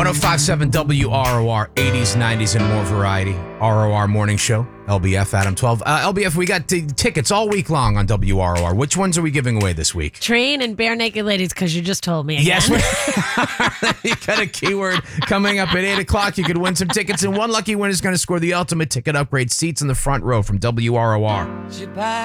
1057 WROR, 80s, 90s, and more variety. ROR Morning Show, LBF, Adam 12. LBF, we got tickets all week long on WROR. Which ones are we giving away this week? Train and Bare Naked Ladies, because you just told me again. Yes, you got a keyword coming up at 8 o'clock. You could win some tickets, and one lucky winner is going to score the ultimate ticket upgrade seats in the front row from WROR.